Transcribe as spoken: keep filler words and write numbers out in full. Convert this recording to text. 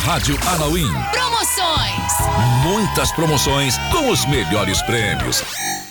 Rádio Anauim. Promoções. Muitas promoções com os melhores prêmios.